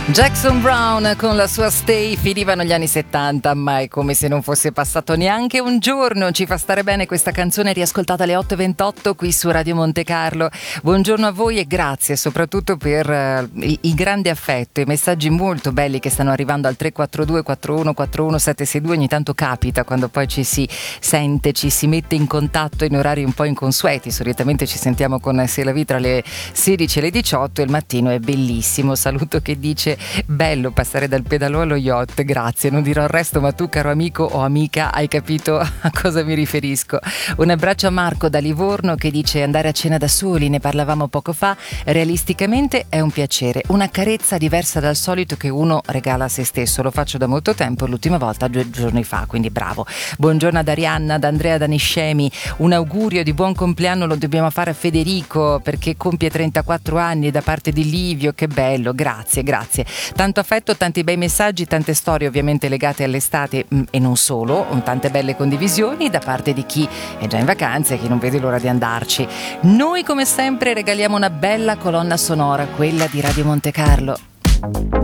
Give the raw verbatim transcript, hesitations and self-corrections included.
Jackson Browne con la sua Stay, finivano gli anni settanta, ma è come se non fosse passato neanche un giorno. Ci fa stare bene questa canzone riascoltata alle otto e ventotto qui su Radio Monte Carlo. Buongiorno a voi e grazie soprattutto per uh, il, il grande affetto, i messaggi molto belli che stanno arrivando al tre quattro due quattro uno quattro uno sette sei due. Ogni tanto capita quando poi ci si sente, ci si mette in contatto in orari un po' inconsueti. Solitamente ci sentiamo con Se la V tra le sedici e le diciotto e il mattino è bellissimo. Saluto che dice: bello passare dal pedalò allo yacht, grazie, non dirò il resto, ma tu caro amico o amica hai capito a cosa mi riferisco. Un abbraccio a Marco da Livorno che dice: andare a cena da soli, ne parlavamo poco fa, realisticamente è un piacere, una carezza diversa dal solito che uno regala a se stesso. Lo faccio da molto tempo, l'ultima volta due giorni fa, quindi bravo. Buongiorno ad Arianna, ad Andrea da Niscemi, un augurio di buon compleanno lo dobbiamo fare a Federico perché compie trentaquattro anni da parte di Livio, che bello, grazie, grazie. Tanto affetto, tanti bei messaggi, tante storie ovviamente legate all'estate mh, e non solo, tante belle condivisioni da parte di chi è già in vacanza e chi non vede l'ora di andarci. Noi come sempre regaliamo una bella colonna sonora, quella di Radio Monte Carlo.